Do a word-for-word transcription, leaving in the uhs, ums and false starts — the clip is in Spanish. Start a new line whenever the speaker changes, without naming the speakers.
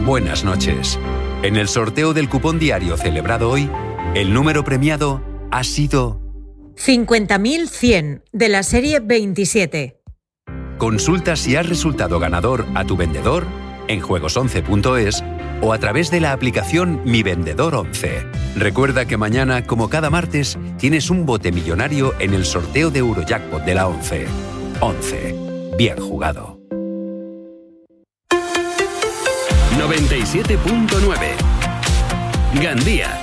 buenas noches. En el sorteo del cupón diario celebrado hoy, el número premiado ha sido
cincuenta mil cien de la serie veintisiete.
Consulta si has resultado ganador a tu vendedor en juegos once punto es o a través de la aplicación Mi Vendedor once. Recuerda que mañana, como cada martes, tienes un bote millonario en el sorteo de Eurojackpot de la once. once. Bien jugado.
noventa y siete punto nueve. Gandía.